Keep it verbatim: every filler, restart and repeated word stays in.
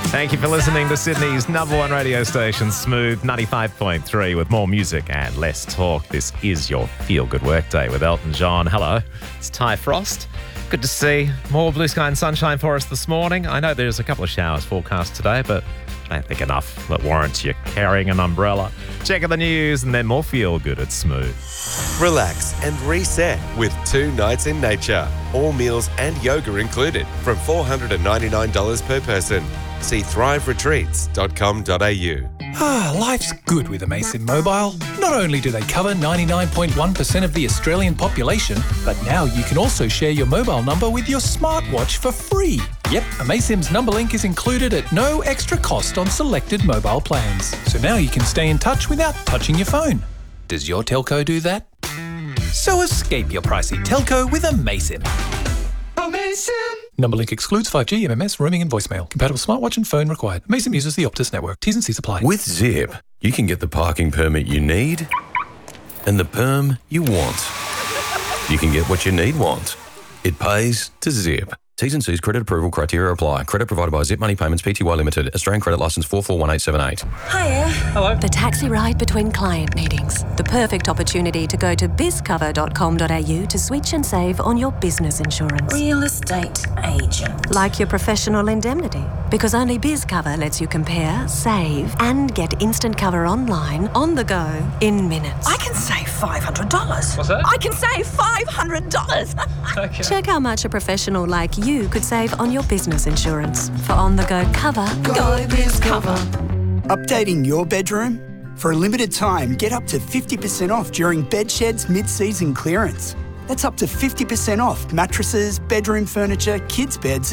Thank you for listening to Sydney's number one radio station, Smooth ninety-five point three, with more music and less talk. This is your Feel Good Workday with Elton John. Hello, it's Ty Frost. Good to see more blue sky and sunshine for us this morning. I know there's a couple of showers forecast today, but I don't think enough that warrants you carrying an umbrella. Check out the news and then more Feel Good at Smooth. Relax and reset with two nights in nature. All meals and yoga included from four hundred ninety-nine dollars per person. See thrive retreats dot com dot a u. Ah, life's good with Amaysim Mobile. Not only do they cover ninety-nine point one percent of the Australian population, but now you can also share your mobile number with your smartwatch for free. Yep, Amaysim's number link is included at no extra cost on selected mobile plans. So now you can stay in touch without touching your phone. Does your telco do that? So escape your pricey telco with Amaysim. Amaysim! Number link excludes five G, M M S, roaming and voicemail. Compatible smartwatch and phone required. Amaysim uses the Optus network. T's and C's apply. With Zip, you can get the parking permit you need and the perm you want. You can get what you need want. It pays to Zip. T's and C's credit approval criteria apply. Credit provided by Zip Money Payments Pty Limited. Australian credit licence four four one eight seven eight. Hiya. Hello. The taxi ride between client meetings. The perfect opportunity to go to biz cover dot com dot a u to switch and save on your business insurance. Real estate agent. Like your professional indemnity. Because only BizCover lets you compare, save, and get instant cover online, on the go, in minutes. I can save five hundred dollars. What's that? I can save five hundred dollars. Okay. Check how much a professional like you could save on your business insurance. For on-the-go cover, Go BizCover. Updating your bedroom? For a limited time, get up to fifty percent off during Bedshed's mid-season clearance. That's up to fifty percent off mattresses, bedroom furniture, kids' beds